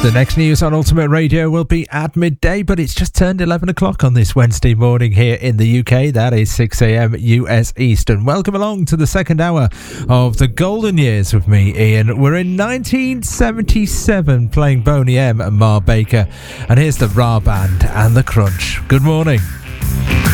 The next news on Ultimate Radio will be at midday, but it's just turned 11 o'clock on this Wednesday morning here in the UK. That is 6 a.m. US Eastern. Welcome along to the second hour of the Golden Years with me, Ian. We're in 1977 playing Boney M and Ma Baker. And here's the Ra Band and the Crunch. Good morning.